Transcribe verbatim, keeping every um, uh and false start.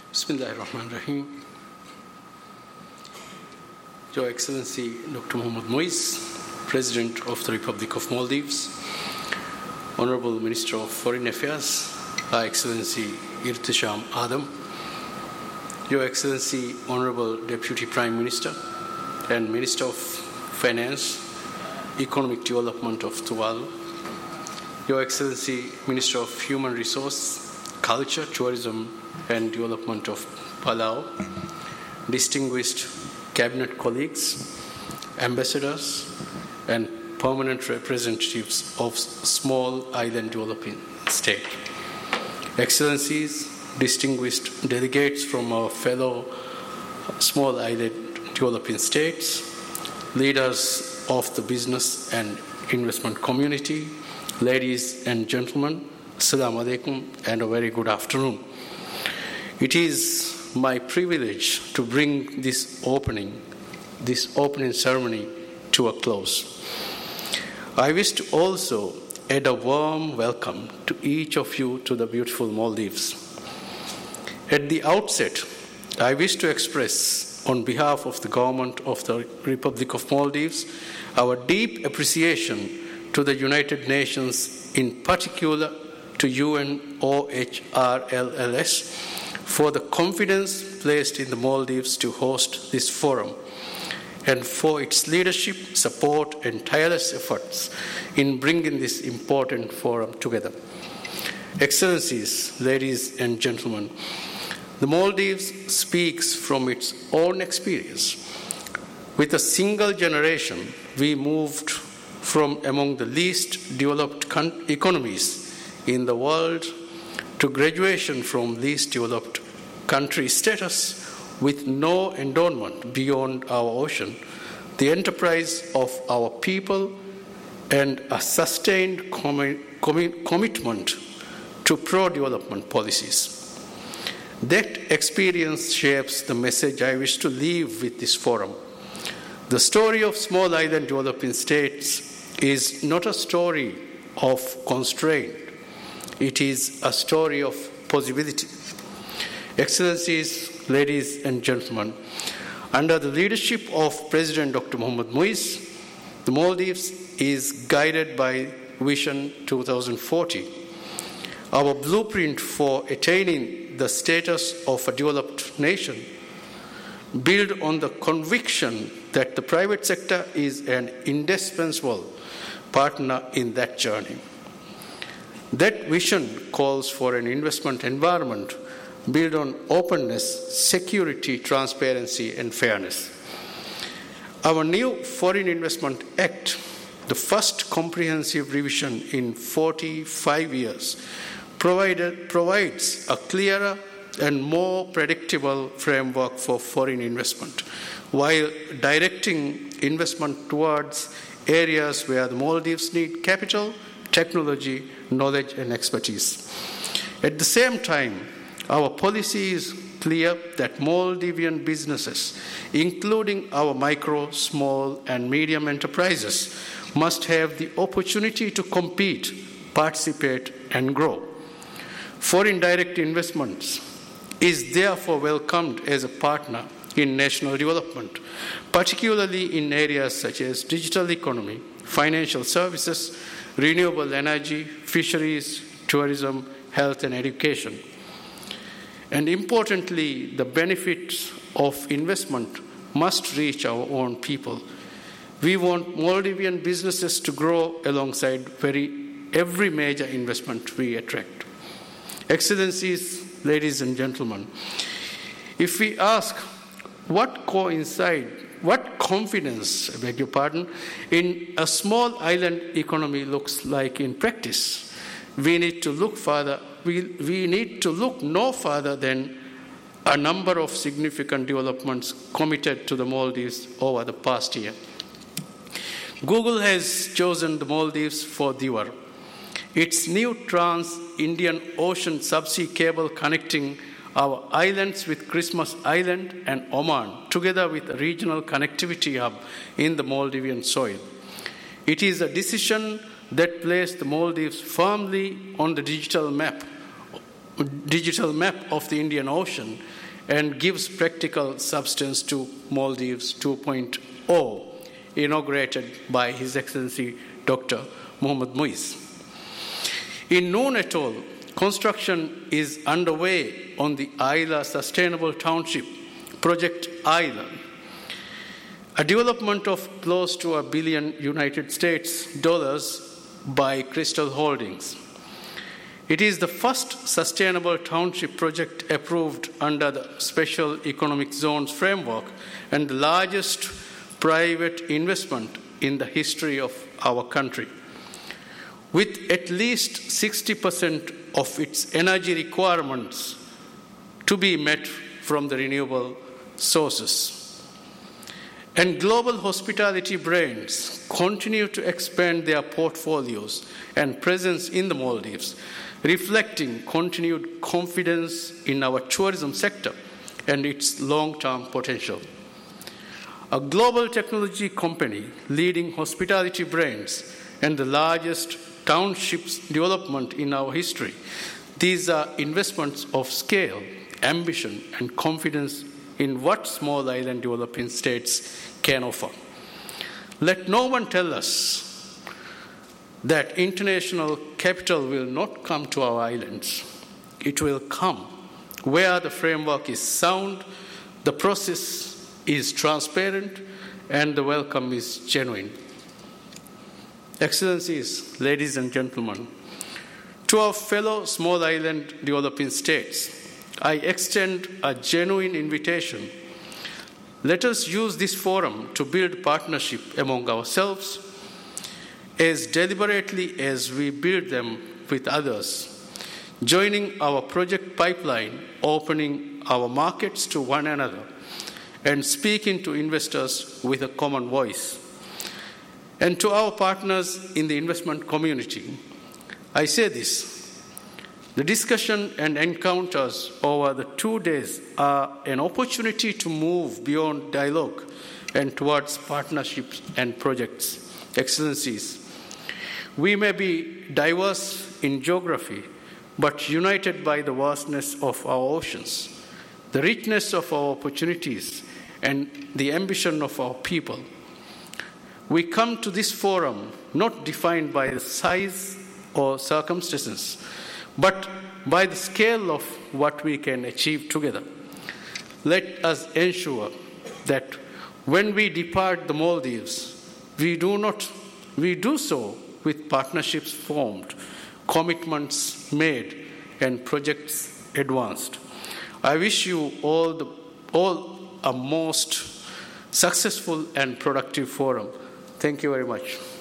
Bismillahirrahmanirrahim. Your Excellency Doctor Mohammad Moiz, President of the Republic of Maldives, Honorable Minister of Foreign Affairs, Her Excellency Irtisham Adam, Your Excellency Honorable Deputy Prime Minister and Minister of Finance, Economic Development of Tuvalu, Your Excellency Minister of Human Resources, Culture, Tourism and Development of Palau, distinguished cabinet colleagues, ambassadors, and permanent representatives of small island developing state. Excellencies, distinguished delegates from our fellow small island developing states, leaders of the business and investment community, ladies and gentlemen, Assalamu alaikum and a very good afternoon. It is my privilege to bring this opening, this opening ceremony to a close. I wish to also add a warm welcome to each of you to the beautiful Maldives. At the outset, I wish to express on behalf of the government of the Republic of Maldives our deep appreciation to the United Nations, in particular to U N O H R L L S, for the confidence placed in the Maldives to host this forum, and for its leadership, support, and tireless efforts in bringing this important forum together. Excellencies, ladies and gentlemen, the Maldives speaks from its own experience. With a single generation, we moved from among the least developed con- economies in the world to graduation from least developed country status with no endowment beyond our ocean, the enterprise of our people, and a sustained commi- commi- commitment to pro-development policies. That experience shapes the message I wish to leave with this forum. The story of small island developing states is not a story of constraint. It is a story of possibility. Excellencies, ladies and gentlemen, under the leadership of President Doctor Mohammad Moiz, the Maldives is guided by Vision twenty forty. Our blueprint for attaining the status of a developed nation built on the conviction that the private sector is an indispensable partner in that journey. That vision calls for an investment environment built on openness, security, transparency, and fairness. Our new Foreign Investment Act, the first comprehensive revision in forty-five years, provided, provides a clearer and more predictable framework for foreign investment, while directing investment towards areas where the Maldives need capital, technology, knowledge, and expertise. At the same time, our policy is clear that Maldivian businesses, including our micro, small, and medium enterprises, must have the opportunity to compete, participate, and grow. Foreign direct investments is therefore welcomed as a partner in national development, particularly in areas such as digital economy, financial services, renewable energy, fisheries, tourism, health, and education. And importantly, the benefits of investment must reach our own people. We want Maldivian businesses to grow alongside very, every major investment we attract. Excellencies, ladies and gentlemen, if we ask what coincide, what confidence, I beg your pardon, in a small island economy looks like in practice, we need to look further. We, we need to look no further than a number of significant developments committed to the Maldives over the past year. Google has chosen the Maldives for Diwar. Its new Trans-Indian Ocean subsea cable connecting our islands with Christmas Island and Oman, together with a regional connectivity hub in the Maldivian soil. It is a decision that placed the Maldives firmly on the digital map digital map of the Indian Ocean and gives practical substance to Maldives two point oh, inaugurated by His Excellency Doctor Mohammad Muiz. In Noon Atoll, construction is underway on the Isla Sustainable Township, Project Isla, a development of close to a billion United States dollars by Crystal Holdings. It is the first sustainable township project approved under the Special Economic Zones framework and the largest private investment in the history of our country. With at least sixty percent of its energy requirements to be met from the renewable sources. And global hospitality brands continue to expand their portfolios and presence in the Maldives, reflecting continued confidence in our tourism sector and its long-term potential. A global technology company leading hospitality brands and the largest townships development in our history, these are investments of scale, ambition, and confidence in what small island developing states can offer. Let no one tell us that international capital will not come to our islands. It will come where the framework is sound, the process is transparent, and the welcome is genuine. Excellencies, ladies and gentlemen, to our fellow small island developing states, I extend a genuine invitation. Let us use this forum to build partnership among ourselves as deliberately as we build them with others, joining our project pipeline, opening our markets to one another, and speaking to investors with a common voice. And to our partners in the investment community, I say this: the discussion and encounters over the two days are an opportunity to move beyond dialogue and towards partnerships and projects. Excellencies, we may be diverse in geography, but united by the vastness of our oceans, the richness of our opportunities, and the ambition of our people. We come to this forum not defined by the size or circumstances, but by the scale of what we can achieve together. Let us ensure that when we depart the Maldives, we do not we do so with partnerships formed, commitments made, and projects advanced. I wish you all the all a most successful and productive forum. Thank you very much.